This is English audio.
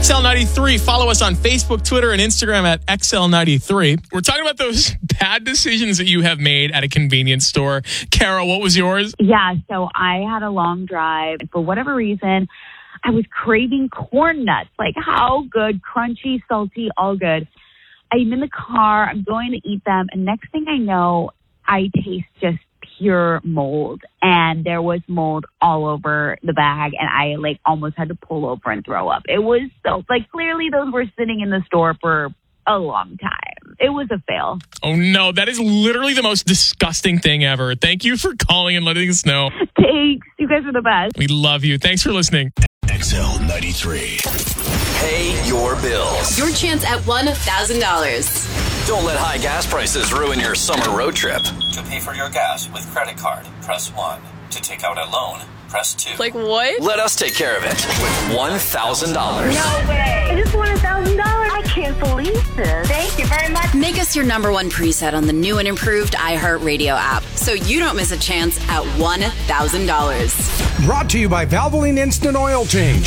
XL93. Follow us on Facebook, Twitter, and Instagram at XL93. We're talking about those bad decisions that you have made at a convenience store. Kara, what was yours? Yeah, so I had a long drive. For whatever reason, I was craving corn nuts. Like, how good, crunchy, salty, all good. I'm in the car. I'm going to eat them. And next thing I know, I taste just pure mold. And there was mold all over the bag. And I almost had to pull over and throw up. It was so clearly those were sitting in the store for a long time. It was a fail. Oh no, that is literally the most disgusting thing ever. Thank you for calling and letting us know. Thanks. You guys are the best. We love you. Thanks for listening. XL93. Pay your bills. Your chance at $1,000. Don't let high gas prices ruin your summer road trip. To pay for your gas with credit card, press 1. To take out a loan, press 2. Like what? Let us take care of it with $1,000. No way. I just won $1,000. I can't believe this. Thank you very much. Make us your number one preset on the new and improved iHeartRadio app so you don't miss a chance at $1,000. Brought to you by Valvoline Instant Oil Change.